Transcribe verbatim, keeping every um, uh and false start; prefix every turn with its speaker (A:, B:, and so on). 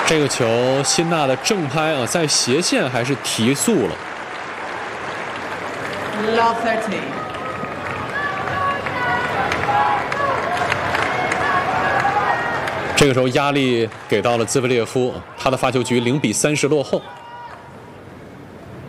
A: 这个球，辛纳的正拍啊，在斜线还是提速了。
B: Love thirteen。
A: 这个时候压力给到了兹维列夫，他的发球局零比三十落后。